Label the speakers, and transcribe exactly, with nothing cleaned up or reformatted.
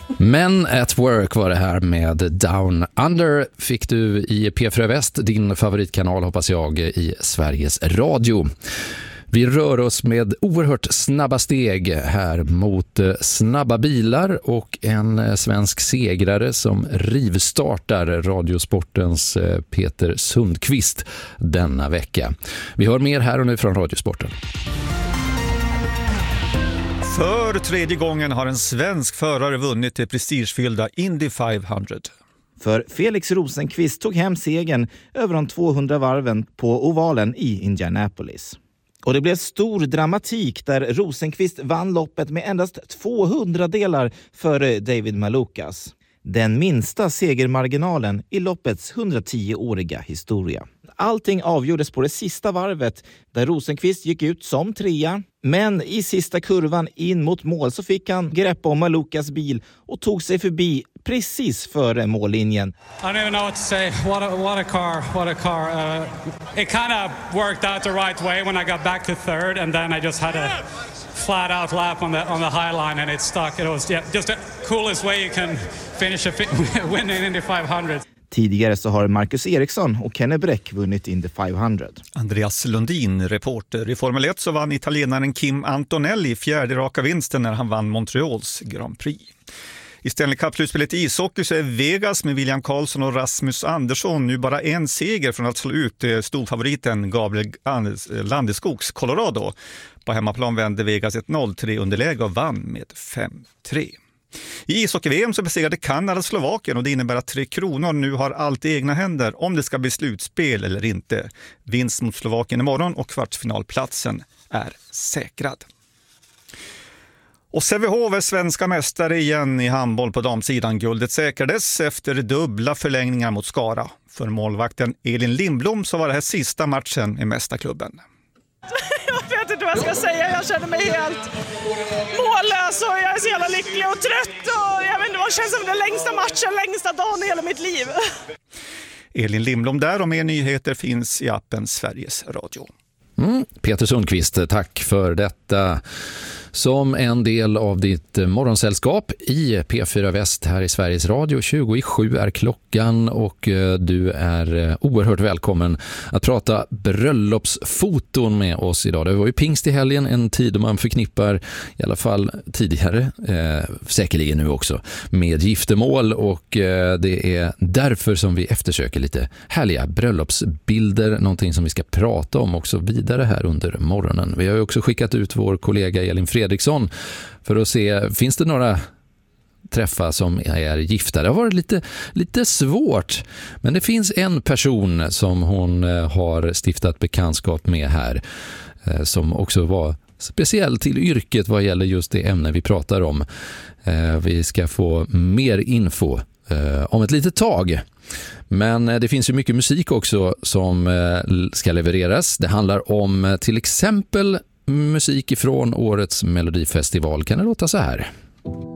Speaker 1: Men at work var det här med Down Under. Fick du i P fyra Väst, din favoritkanal hoppas jag, i Sveriges Radio. Vi rör oss med oerhört snabba steg här mot snabba bilar och en svensk segrare som rivstartar Radiosportens Peter Sundqvist denna vecka. Vi hör mer här och nu från Radiosporten.
Speaker 2: För tredje gången har en svensk förare vunnit det prestigefyllda Indy femhundra.
Speaker 3: För Felix Rosenqvist tog hem segern över de tvåhundra varven på ovalen i Indianapolis. Och det blev stor dramatik där Rosenqvist vann loppet med endast tvåhundra delar före David Malukas. Den minsta segermarginalen i loppets hundratio-åriga historia. Allting avgjordes på det sista varvet där Rosenqvist gick ut som trea. Men i sista kurvan in mot mål så fick han grepp om Malukas bil och tog sig förbi precis före mållinjen.
Speaker 4: I don't even know what to say. What a, what a car, what a car. Uh, it kind of worked out the right way when I got back to third, and then I just had a flat out lap on the on the high line and it stuck. It was yeah, just the coolest way you can finish a fi- win in Indy femhundra.
Speaker 3: Tidigare så har Marcus Eriksson och Kenny Bräck vunnit Indy femhundra.
Speaker 2: Andreas Lundin, reporter. I Formel ett så vann italienaren Kim Antonelli fjärde raka vinsten när han vann Montreals Grand Prix. I Stanley Cup-slutspelet i ishockey så är Vegas med William Karlsson och Rasmus Andersson nu bara en seger från att slå ut storfavoriten Gabriel Landeskogs Colorado. På hemmaplan vände Vegas ett noll tre underläge och vann med fem tre. I ishockey-V M så besegrade Kanada Slovakien och det innebär att Tre Kronor nu har allt i egna händer om det ska bli slutspel eller inte. Vinst mot Slovakien imorgon och kvartsfinalplatsen är säkrad. Och Sävehof är svenska mästare igen i handboll på damsidan. Guldet säkrades efter dubbla förlängningar mot Skara. För målvakten Elin Lindblom så var det här sista matchen i mästarklubben.
Speaker 5: Jag vet inte vad jag ska säga. Jag känner mig helt mållös och jag är så jävla lycklig och trött. Och jag vet inte vad känns som den längsta matchen, längsta dagen i hela mitt liv.
Speaker 2: Elin Lindblom där och mer nyheter finns i appen Sveriges Radio.
Speaker 1: Mm, Peter Sundqvist, tack för detta. Som en del av ditt morgonsällskap i P fyra Väst här i Sveriges Radio. tjugo i sju är klockan och du är oerhört välkommen att prata bröllopsfoton med oss idag. Det var ju pingst i helgen, en tid man förknippar, i alla fall tidigare, eh, säkerligen nu också, med giftermål. Och eh, det är därför som vi eftersöker lite härliga bröllopsbilder, någonting som vi ska prata om också vidare här under morgonen. Vi har ju också skickat ut vår kollega Elin Fredriksson för att se, finns det några träffar som är gifta? Det har varit lite, lite svårt, men det finns en person som hon har stiftat bekantskap med här som också var speciell till yrket vad gäller just det ämne vi pratar om. Vi ska få mer info om ett litet tag. Men det finns ju mycket musik också som ska levereras. Det handlar om till exempel musik ifrån årets Melodifestival. Kan det låta så här?